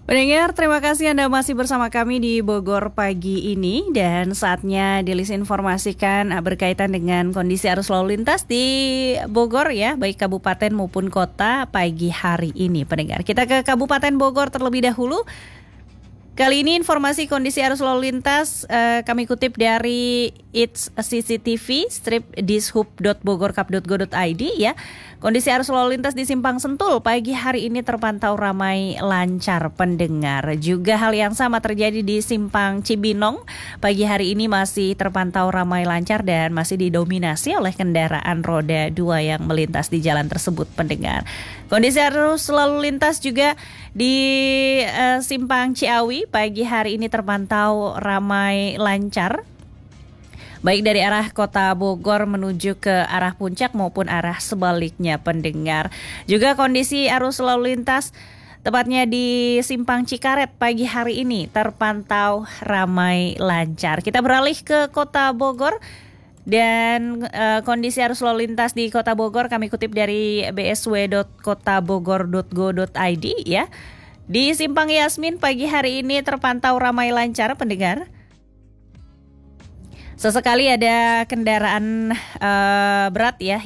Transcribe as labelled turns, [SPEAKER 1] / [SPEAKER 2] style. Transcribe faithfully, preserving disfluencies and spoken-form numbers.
[SPEAKER 1] Pendengar, terima kasih Anda masih bersama kami di Bogor pagi ini dan saatnya Dilis informasikan berkaitan dengan kondisi arus lalu lintas di Bogor ya, baik kabupaten maupun kota pagi hari ini. Pendengar, kita ke Kabupaten Bogor terlebih dahulu. Kali ini informasi kondisi arus lalu lintas uh, kami kutip dari It's C C T V strip dishub dot bogorkap dot go dot i d ya. Kondisi arus lalu lintas di Simpang Sentul pagi hari ini terpantau ramai lancar pendengar. Juga hal yang sama terjadi di Simpang Cibinong. Pagi hari ini masih terpantau ramai lancar dan masih didominasi oleh kendaraan roda dua yang melintas di jalan tersebut pendengar. Kondisi arus lalu lintas juga di uh, Simpang Ciawi pagi hari ini terpantau ramai lancar, baik dari arah kota Bogor menuju ke arah puncak maupun arah sebaliknya pendengar. Juga kondisi arus lalu lintas tepatnya di Simpang Cikaret pagi hari ini terpantau ramai lancar. Kita beralih ke kota Bogor. Dan uh, kondisi arus lalu lintas di Kota Bogor kami kutip dari b s w dot kota bogor dot go dot i d ya. Di Simpang Yasmin pagi hari ini terpantau ramai lancar pendengar. Sesekali ada kendaraan uh, berat ya